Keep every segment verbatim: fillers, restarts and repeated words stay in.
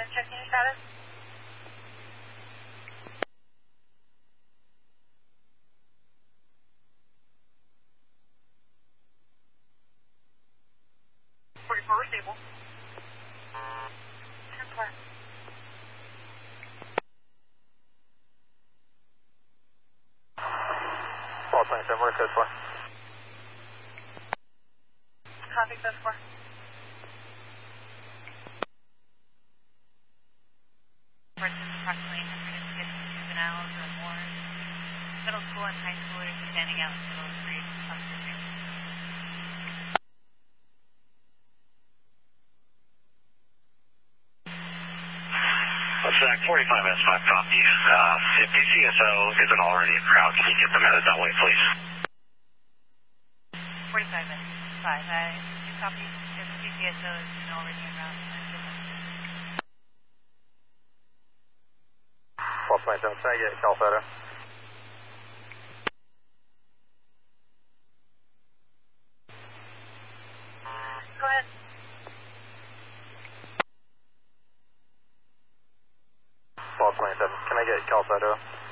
checking your status. forty-four stable. ten four. Paul twenty-seven, where's code four? Copy code four. Approximately one hundred fifty juveniles or more. Middle school and high schoolers are standing out until three on the street. Zach, forty-five S five, copy. Uh, if D C S O isn't already in crowd, can you get them headed that way, please? forty-five S five, I do copy. If D C S O isn't already in route, Paul twenty-seven, can I get a call photo? Go ahead. Paul twenty-seven, can I get a call photo?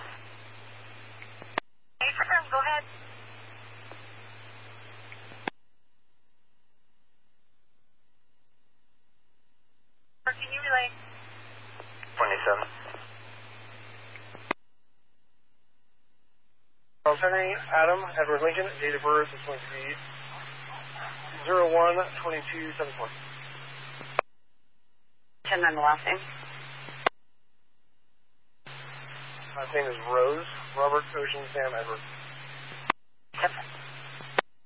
Hey, confirm, go ahead. Or can you relay? twenty-seven. Lieutenant Adam Edward Lincoln, date of birth is going to be zero one twenty-two seventy-four. ten nine, the last name. Last name is Rose, Robert Ocean Sam Edward. Yep.